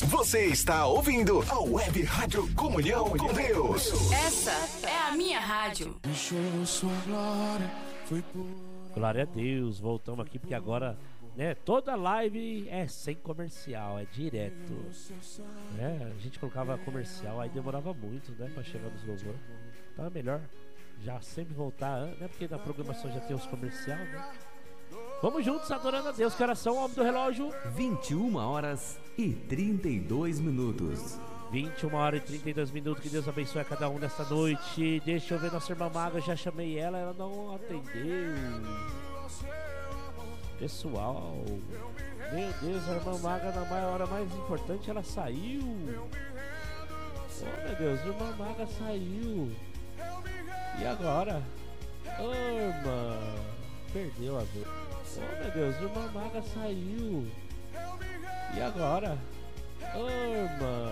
Você está ouvindo a Web Rádio Comunhão com Deus. Essa é a minha rádio. Glória a Deus, voltamos aqui porque agora, né, toda live é sem comercial, é direto. A gente colocava comercial, aí demorava muito, né, pra chegar nos louvores. Então é melhor já sempre voltar, né, porque na programação já tem os comerciais, né. Vamos juntos adorando a Deus, que oração, homem do relógio. 21h32. 21h32, que Deus abençoe a cada um nessa noite. Deixa eu ver nossa irmã Maga, já chamei ela não atendeu. Pessoal, meu Deus, a irmã Maga na hora mais importante ela saiu. Oh meu Deus, a irmã Maga saiu. E agora? Oh irmã, perdeu a vez. Oh meu Deus, a irmã Maga saiu. E agora? Oh irmã,